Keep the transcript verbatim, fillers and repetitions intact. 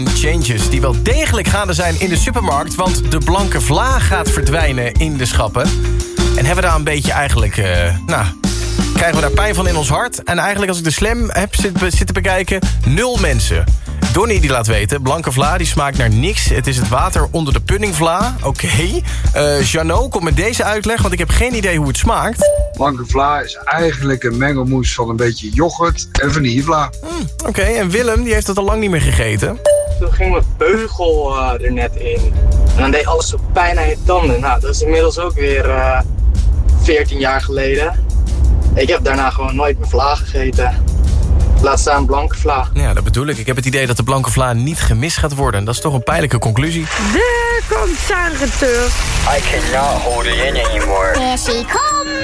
Changes die wel degelijk gaande zijn in de supermarkt, want de blanke vla gaat verdwijnen in de schappen. En hebben we daar een beetje eigenlijk, uh, nou, krijgen we daar pijn van in ons hart. En eigenlijk als ik de slam heb zitten bekijken, nul mensen. Donnie die laat weten, blanke vla die smaakt naar niks. Het is het water onder de puddingvla. Oké. Okay. Uh, Jeannot komt met deze uitleg, want ik heb geen idee hoe het smaakt. Blanke vla is eigenlijk een mengelmoes van een beetje yoghurt en vanillevla. Mm, Oké, okay. En Willem die heeft dat al lang niet meer gegeten. Toen ging mijn beugel uh, er net in. En dan deed alles zo pijn aan je tanden. Nou, dat is inmiddels ook weer uh, veertien jaar geleden. Ik heb daarna gewoon nooit meer vla gegeten. Laat staan blanke vla. Ja, dat bedoel ik. Ik heb het idee dat de blanke vla niet gemist gaat worden. Dat is toch een pijnlijke conclusie. Daar komt Sanne terug. I cannot hold it in anymore. Here she comes.